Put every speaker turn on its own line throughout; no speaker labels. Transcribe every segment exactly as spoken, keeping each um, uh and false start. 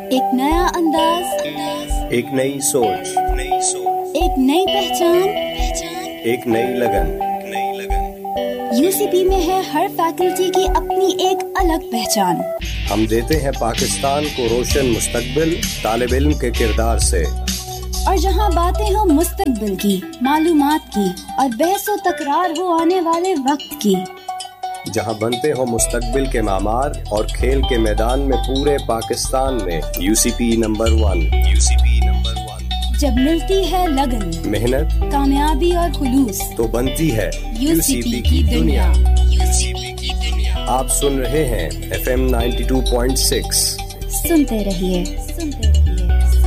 एक नया अंदाज,
एक नई सोच, नई सोच,
एक नई पहचान, पहचान,
एक नई लगन, नई लगन।
यूसीपी में है हर फैकल्टी की अपनी एक अलग पहचान।
हम देते हैं पाकिस्तान को रोशन मुस्तकबिल तालिब इल्म के किरदार से।
और जहां बातें हो मुस्तकबिल की, मालूमात की और बहसो तकरार हो आने वाले वक्त की,
जहां बनते हो मुस्तकबिल के मामार और खेल के मैदान में पूरे पाकिस्तान में UCP number one, UCP number one.
जब मिलती है लगन,
मेहनत,
कामयाबी और खुलूस,
तो बनती है
यूसीपी की दुनिया।
यूसीपी की दुनिया। आप सुन रहे हैं F M ninety two point six.
सुनते रहिए, सुनते रहिए, सुनते रहिए।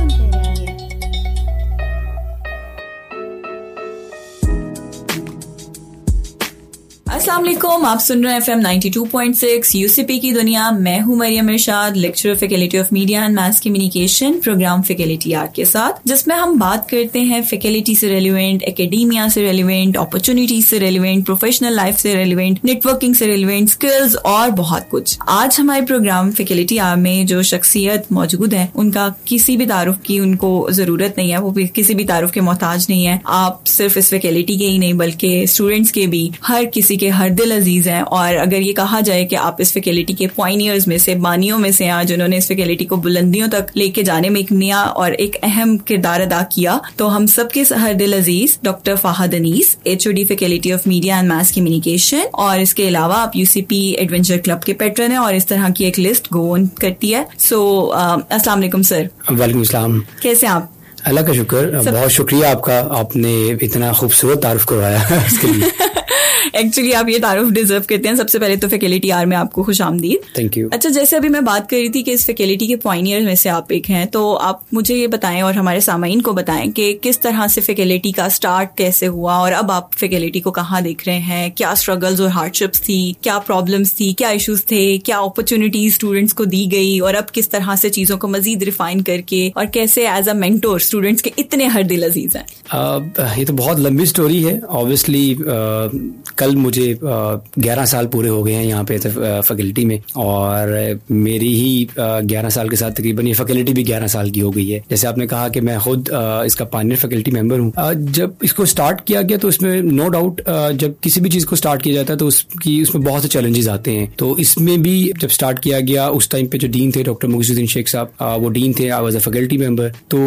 अस्सलाम वालेकुम, आप सुन रहे हैं F M ninety two point six UCP की दुनिया। मैं हूं मरियम इरशाद, lecturer faculty of media and mass communication, programme faculty are के साथ, जिसमें हम बात करते हैं फैकल्टी से रेलिवेंट, एकेडमिया से रेलिवेंट, अपॉर्चुनिटीज से रेलिवेंट, प्रोफेशनल लाइफ से रेलिवेंट, नेटवर्किंग से रेलिवेंट, स्किल्स और बहुत कुछ। आज हमारे प्रोग्राम फैकल्टी आर में जो शख्सियत मौजूद है, उनका किसी भी तारुफ की उनको जरूरत नहीं है, वो भी किसी भी तारुफ के मोहताज नहीं है। आप सिर्फ इस फैकल्टी के ही नहीं बल्कि स्टूडेंट्स के भी हर किसी के हर दिल अजीज हैं। और अगर ये कहा जाए कि आप इस फैकल्टी के पॉइनियर्स में से, बानियों में से हैं, जिन्होंने इस फैकल्टी को बुलंदियों तक लेके जाने में एक नया और एक अहम किरदार अदा किया, तो हम सबके हर दिल अजीज doctor Fahad Anees, HOD faculty of media and mass communication, और इसके अलावा आप यूसीपी एडवेंचर क्लब के पैट्रन हैं और इस तरह की एक लिस्ट गो ऑन करती है। सो अस्सलाम वालेकुम सर।
वालेकुम सलाम।
कैसे आप?
अल्लाह का शुक्र, बहुत शुक्रिया आपका, आपने इतना खूबसूरत तारुफ करवाया इसके लिए।
एक्चुअली आप ये तारुफ डिजर्व करते हैं। सबसे पहले तो फैकल्टी आर में आपको खुशामदीद।
Thank you.
अच्छा, जैसे अभी मैं बात कर रही थी कि इस फैकल्टी के पॉइनियर में से आप एक हैं, तो आप मुझे ये बताएं और हमारे सामाईन को बताएं कि किस तरह से फैकल्टी का स्टार्ट कैसे हुआ और अब आप फैकल्टी को कहाँ देख रहे हैं, क्या स्ट्रगल्स और हार्डशिप्स थी, क्या प्रॉब्लम्स थी, क्या इश्यूज थे, क्या अपॉर्चुनिटीज स्टूडेंट्स को दी गई और अब किस तरह से चीजों को मजीद रिफाइन करके और कैसे एज अ मेंटोर स्टूडेंट्स के इतने हर दिल अजीज हैं।
uh, ये तो बहुत लंबी स्टोरी है। ऑब्वियसली uh, कल मुझे ग्यारह साल पूरे हो गए हैं यहाँ पे फैकल्टी में, और मेरी ही ग्यारह साल के साथ तकरीबन ये फैकल्टी भी ग्यारह साल की हो गई है। जैसे आपने कहा कि मैं खुद इसका पायनियर फैकल्टी मेंबर हूँ। जब इसको स्टार्ट किया गया तो इसमें नो डाउट, जब किसी भी चीज़ को स्टार्ट किया जाता है तो उसकी उसमें बहुत से चैलेंजेस आते हैं। तो इसमें भी जब स्टार्ट किया गया, उस टाइम पे जो डीन थे डॉक्टर मुगीजुद्दीन शेख साहब, वो डीन थे, I was a faculty member.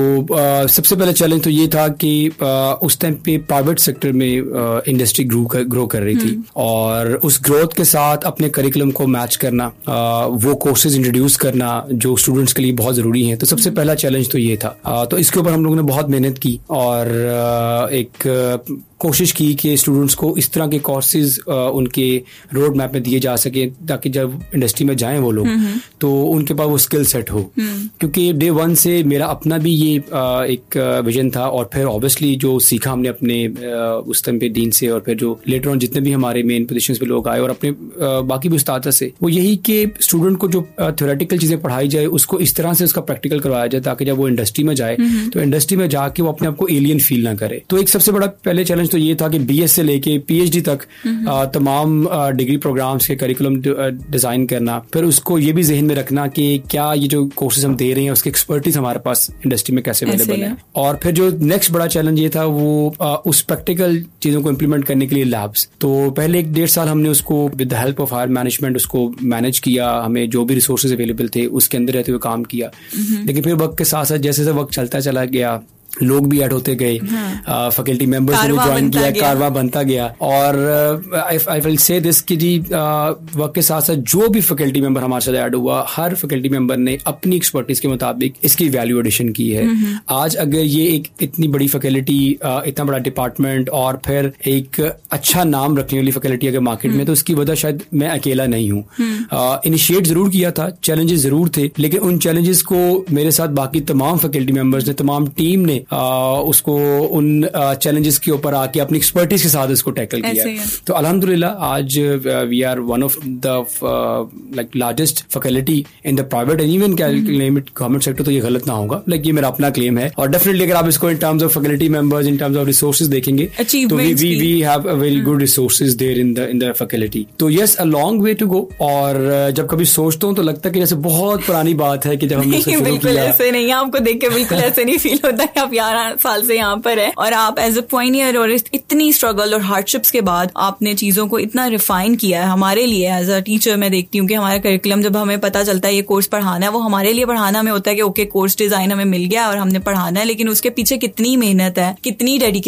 तो सबसे पहला चैलेंज तो ये था कि उस टाइम पे प्राइवेट सेक्टर में इंडस्ट्री ग्रो कर ग्रो कर रही थी, और उस ग्रोथ के साथ अपने करिकुलम को मैच करना, आ, वो कोर्सेज इंट्रोड्यूस करना जो स्टूडेंट्स के लिए बहुत जरूरी हैं। तो सबसे पहला चैलेंज तो ये था। आ, तो इसके ऊपर हम लोगों ने बहुत मेहनत की और आ, एक आ, कोशिश की कि स्टूडेंट्स को इस तरह के कोर्सेज उनके रोड मैप में दिए जा सके ताकि जब इंडस्ट्री में जाएं वो लोग तो उनके पास वो स्किल सेट हो। क्योंकि डे वन से मेरा अपना भी ये आ, एक विजन था, और फिर ऑब्वियसली जो सीखा हमने अपने आ, उस टाइम पे डीन से, और फिर जो लेटर ऑन जितने भी हमारे मेन पोजीशंस पे लोग आए और अपने आ, बाकी भी उस्ताद से, वो यही कि स्टूडेंट को जो थ्योरेटिकल चीजें पढ़ाई जाए उसको इस तरह से उसका प्रैक्टिकल करवाया जाए ताकि जब वो इंडस्ट्री में जाए तो इंडस्ट्री में जाके वो अपने आप को एलियन फील ना करे। तो एक सबसे बड़ा पहले चैलेंज तो ये था कि बीएस से लेके पीएचडी तक आ, तमाम आ, डिग्री प्रोग्राम्स के करिकुलम डिजाइन करना, फिर उसको ये भी जहन में रखना कि क्या ये जो कोर्सेज हम दे रहे हैं उसकी एक्सपर्टीज हमारे पास इंडस्ट्री में कैसे अवेलेबल है। और फिर जो नेक्स्ट बड़ा चैलेंज ये था वो आ, उस प्रैक्टिकल चीजों को इम्प्लीमेंट करने के लिए लैब्स। तो पहले एक डेढ़ साल हमने उसको with the help of higher management उसको मैनेज किया, हमें जो भी रिसोर्सेज अवेलेबल थे उसके अंदर रहते हुए काम किया। लेकिन फिर वक्त के साथ साथ जैसे जैसे वक्त चलता चला गया, लोग भी ऐड होते गए, फैकल्टी मेंबर्स ने ज्वाइन किया, कारवा बनता गया। और आई विल से दिस कि जी वक्त के साथ साथ जो भी फैकल्टी मेंबर हमारे साथ ऐड हुआ, हर फैकल्टी मेंबर ने अपनी एक्सपर्टीज के मुताबिक इसकी वैल्यू एडिशन की है। आज अगर ये एक इतनी बड़ी फैकल्टी, इतना बड़ा डिपार्टमेंट और फिर एक अच्छा नाम रखने वाली फैकल्टी अगर मार्केट में, तो उसकी वजह शायद मैं अकेला नहीं हूँ। इनिशिएट जरूर किया था, चैलेंजेस जरूर थे, लेकिन उन चैलेंजेस को मेरे साथ बाकी तमाम फैकल्टी मेंबर्स ने, तमाम टीम ने उसको उन चैलेंजेस के ऊपर आके अपनी एक्सपर्टीज के साथ उसको टैकल किया। तो अल्हम्दुलिल्लाह आज we are one of the like largest faculty in the private and even claim it government sector, तो ये गलत ना होगा, लाइक ये मेरा अपना क्लेम है। और डेफिनेटली अगर आप इसको in terms of faculty members, in terms of resources देखेंगे तो we we we have a very good resources there in the in the faculty. तो yes, a long way to go. और जब कभी सोचता हूँ तो लगता है कि जैसे बहुत पुरानी बात है कि जब हमने शुरू
बिल्कुल
किया।
ऐसे नहीं है, आपको देख के बिल्कुल ऐसे नहीं फील होता है आप ग्यारह साल से यहाँ पर है और आप एज अ पॉइनियर और इतनी स्ट्रगल और हार्डशिप्स के बाद आपने चीजों को इतना रिफाइन किया है। हमारे लिए एज अ टीचर मैं देखती हूँ कि हमारा करिकुलम जब हमें पता चलता है ये कोर्स पढ़ाना है, वो हमारे लिए पढ़ाना में होता है कि ओके कोर्स डिजाइन हमें मिल गया और हमने पढ़ाना है, लेकिन उसके पीछे कितनी मेहनत है, कितनी डेडिकेशन